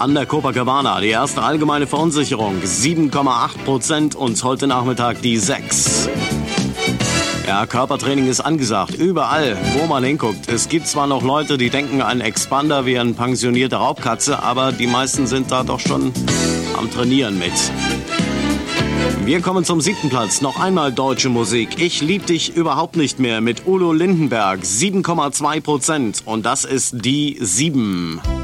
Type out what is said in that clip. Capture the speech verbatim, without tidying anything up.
An der Copacabana die erste allgemeine Verunsicherung, sieben Komma acht Prozent und heute Nachmittag die sechs. Ja, Körpertraining ist angesagt, überall, wo man hinguckt. Es gibt zwar noch Leute, die denken, ein Expander wie eine pensionierte Raubkatze, aber die meisten sind da doch schon am Trainieren mit. Wir kommen zum siebten Platz. Noch einmal deutsche Musik. Ich lieb dich überhaupt nicht mehr mit Udo Lindenberg. sieben Komma zwei Prozent. Und das ist die sieben.